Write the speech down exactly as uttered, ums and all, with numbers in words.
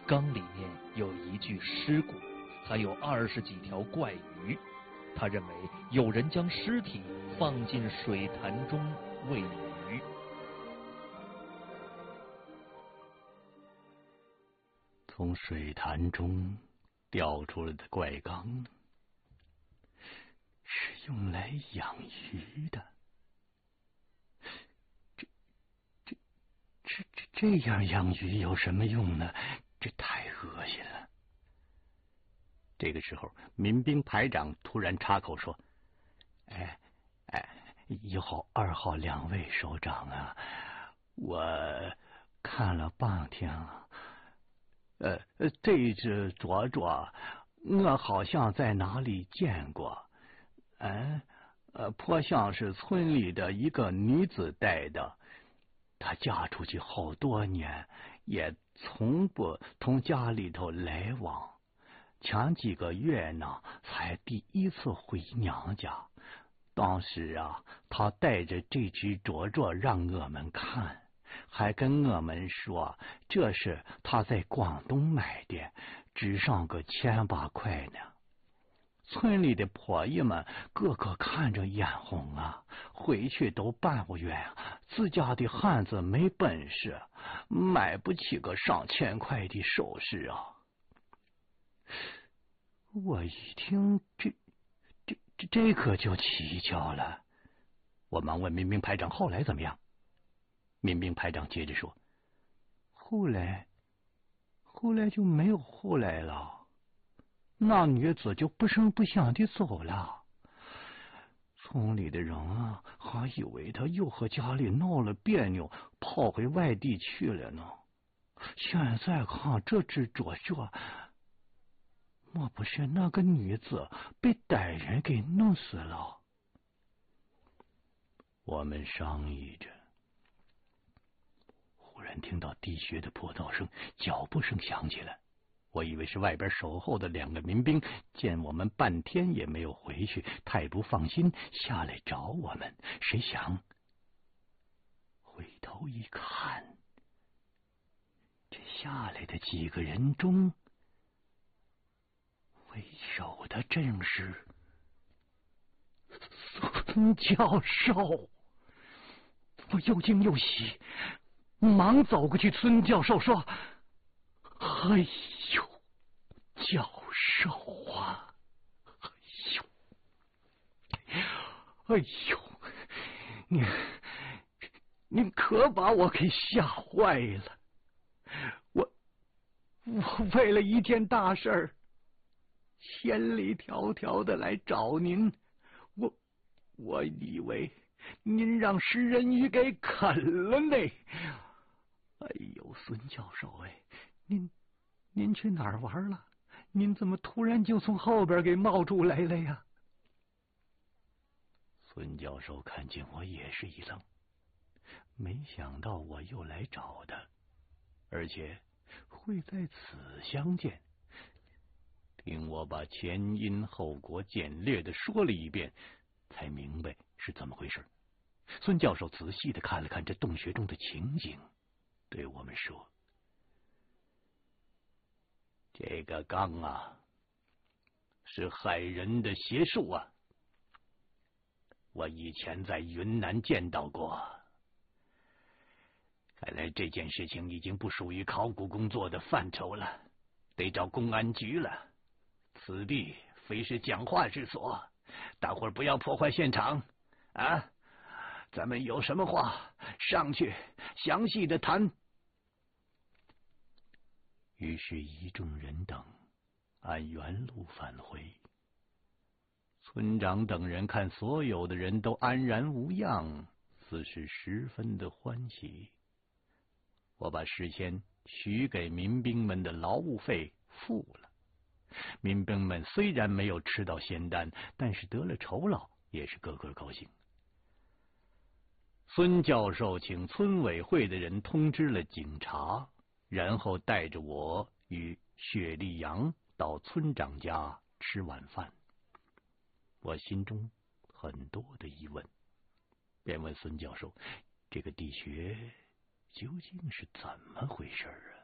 缸里面有一具尸骨，还有二十几条怪鱼。他认为有人将尸体放进水潭中喂鱼。 从水潭中掉出来的怪缸是用来养鱼的。这这这这这样养鱼有什么用呢？这太恶心了。这个时候，民兵排长突然插口说：“哎哎，一号、二号两位首长啊，我看了半天了。呃，这只卓卓，我好像在哪里见过。嗯，呃，颇像是村里的一个女子带的。她嫁出去好多年，也从不同家里头来往。前几个月呢，才第一次回娘家。当时啊，她带着这只卓卓让我们看。”还跟我们说，这是他在广东买的，只上个千把块呢。村里的婆姨们个个看着眼红啊，回去都抱怨自家的汉子没本事，买不起个上千块的首饰啊。我一听，这这这这可就蹊跷了。我忙问民兵排长后来怎么样。民兵排长接着说：“后来，后来就没有后来了。那女子就不声不响的走了。村里的人啊，还以为她又和家里闹了别扭，跑回外地去了呢。现在看这只卓卓，莫不是那个女子被歹人给弄死了？”我们商议着。忽然听到地穴的破噪声，脚步声响起来。我以为是外边守候的两个民兵，见我们半天也没有回去，太不放心，下来找我们。谁想回头一看，这下来的几个人中，为首的正是孙教授。我又惊又喜，忙走过去，孙教授说：“哎呦，教授啊，哎呦，哎呦，你你可把我给吓坏了！我我为了一件大事儿，千里迢迢的来找您，我我以为您让食人鱼给啃了呢。哎呦，孙教授，哎，您您去哪儿玩了？您怎么突然就从后边给冒出来了呀？孙教授看见我也是一愣，没想到我又来找他，而且会在此相见。听我把前因后果简略的说了一遍，才明白是怎么回事。孙教授仔细的看了看这洞穴中的情景，对我们说：“这个缸啊，是害人的邪术啊！我以前在云南见到过。看来这件事情已经不属于考古工作的范畴了，得找公安局了。此地非是讲话之所，大伙儿不要破坏现场啊！咱们有什么话上去详细的谈。”于是，一众人等按原路返回。村长等人看所有的人都安然无恙，似是十分的欢喜。我把事先许给民兵们的劳务费付了。民兵们虽然没有吃到仙丹，但是得了酬劳，也是个个高兴。孙教授请村委会的人通知了警察，然后带着我与雪莉杨到村长家吃晚饭。我心中很多的疑问，便问孙教授：“这个地穴究竟是怎么回事啊？”